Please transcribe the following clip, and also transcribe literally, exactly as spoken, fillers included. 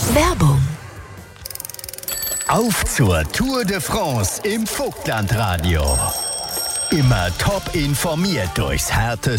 Werbung. Auf zur Tour de France im Vogtlandradio. Immer top informiert durchs härteste